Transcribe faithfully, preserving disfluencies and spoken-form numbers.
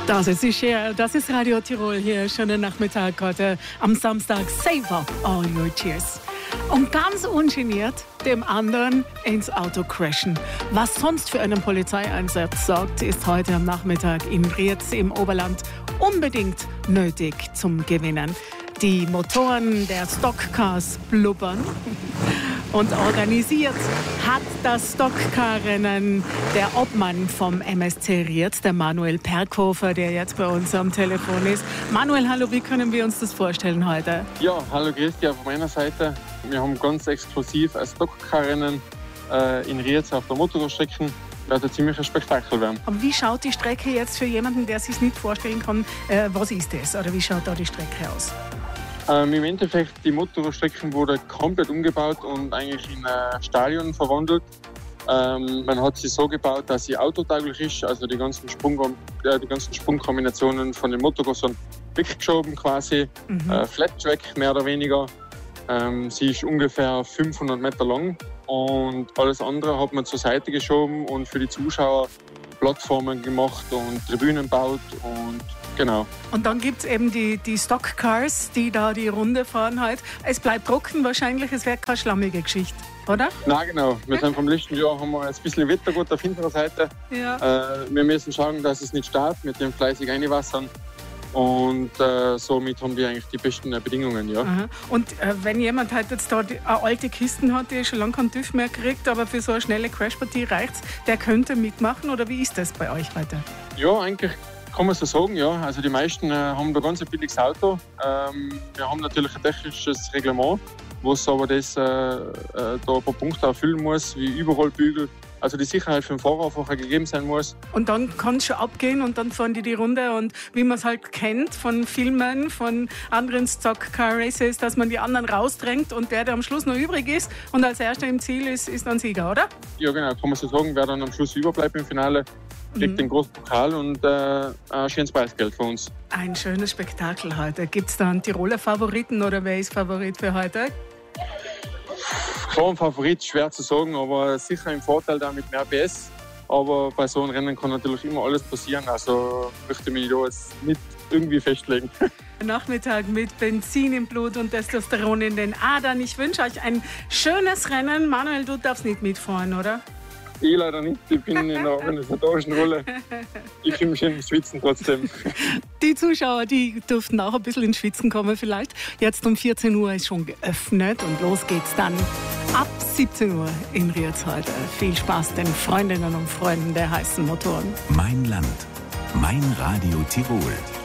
Das ist sicher, das ist Radio Tirol hier. Schönen Nachmittag heute am Samstag. Save all your tears. Und ganz ungeniert dem anderen ins Auto crashen. Was sonst für einen Polizeieinsatz sorgt, ist heute am Nachmittag in Rietz im Oberland unbedingt nötig zum Gewinnen. Die Motoren der Stockcars blubbern. Und organisiert hat das Stockcar-Rennen der Obmann vom M S C Rietz, der Manuel Perkhofer, der jetzt bei uns am Telefon ist. Manuel, hallo, wie können wir uns das vorstellen heute? Ja, hallo Christian von meiner Seite. Wir haben ganz exklusiv ein Stockcar-Rennen äh, in Rietz auf der Motorradstrecke. Das wird ein ziemliches Spektakel werden. Aber wie schaut die Strecke jetzt für jemanden, der sich nicht vorstellen kann, äh, was ist das? Oder wie schaut da die Strecke aus? Ähm, Im Endeffekt, die Motorradstrecke wurde komplett umgebaut und eigentlich in ein Stadion verwandelt. Ähm, man hat sie so gebaut, dass sie autotauglich ist, also die ganzen, Sprung, äh, die ganzen Sprungkombinationen von den Motorrädern weggeschoben quasi, mhm. äh, Flat Track mehr oder weniger. Ähm, sie ist ungefähr fünfhundert Meter lang und alles andere hat man zur Seite geschoben und für die Zuschauer Plattformen gemacht und Tribünen baut und genau. Und dann gibt es eben die, die Stockcars, die da die Runde fahren halt. Es bleibt trocken wahrscheinlich, es wird keine schlammige Geschichte, oder? Nein, genau. Wir sind vom letzten Jahr haben wir ein bisschen Wetter gut auf unserer Seite. Ja. Äh, wir müssen schauen, dass es nicht startet mit dem fleißig Einwassern. Und äh, somit haben wir eigentlich die besten Bedingungen, ja. Aha. Und äh, wenn jemand halt jetzt da die, eine alte Kisten hat, die schon lange keinen TÜV mehr kriegt, aber für so eine schnelle Crashpartie reicht's, der könnte mitmachen, oder wie ist das bei euch heute? Ja, eigentlich kann man so sagen, ja. Also die meisten äh, haben da ganz ein billiges Auto. Ähm, wir haben natürlich ein technisches Reglement, wo es aber das äh, äh, da ein paar Punkte erfüllen muss, wie Überrollbügel. Also die Sicherheit für den Fahrer einfach gegeben sein muss. Und dann kann es schon abgehen und dann fahren die die Runde. Und wie man es halt kennt von Filmen, von anderen Stock-Car-Races, dass man die anderen rausdrängt und der, der am Schluss noch übrig ist und als Erster im Ziel ist, ist dann Sieger, oder? Ja, genau, kann man so sagen. Wer dann am Schluss überbleibt im Finale, kriegt mhm. den großen Pokal und äh, ein schönes Preisgeld für uns. Ein schönes Spektakel heute. Gibt es da einen Tiroler Favoriten oder wer ist Favorit für heute? Klar, ein Favorit, schwer zu sagen, aber sicher im Vorteil da mit mehr P S. Aber bei so einem Rennen kann natürlich immer alles passieren, also möchte ich mich da jetzt nicht irgendwie festlegen. Nachmittag mit Benzin im Blut und Testosteron in den Adern. Ich wünsche euch ein schönes Rennen. Manuel, du darfst nicht mitfahren, oder? Ich leider nicht, ich bin in der organisatorischen Rolle. Ich bin schön im Schwitzen trotzdem. Die Zuschauer, die durften auch ein bisschen ins Schwitzen kommen vielleicht. Jetzt um vierzehn Uhr ist schon geöffnet und los geht's dann ab siebzehn Uhr in Rietz heute. Viel Spaß den Freundinnen und Freunden der heißen Motoren. Mein Land, mein Radio Tirol.